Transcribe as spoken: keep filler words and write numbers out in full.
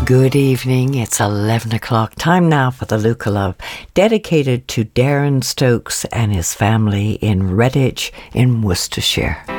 Good evening. It's eleven o'clock. Time now for the Luca Love, dedicated to Darren Stokes and his family in Redditch in Worcestershire.